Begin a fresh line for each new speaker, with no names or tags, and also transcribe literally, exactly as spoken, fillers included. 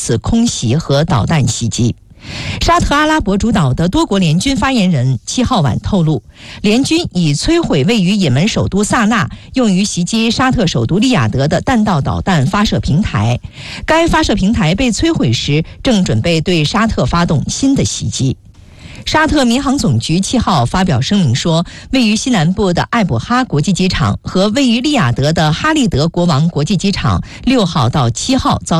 次空袭和导弹袭击。沙特阿拉伯主导的多国联军发言人七号晚透露，联军已摧毁位于也门首都萨那用于袭击沙特首都利雅得的弹道导弹发射平台。该发射平台被摧毁时，正准备对沙特发动新的袭击。沙特民航总局七号发表声明说，位于西南部的艾卜哈国际机场和位于利雅得的哈利德国王国际机场六号到七号遭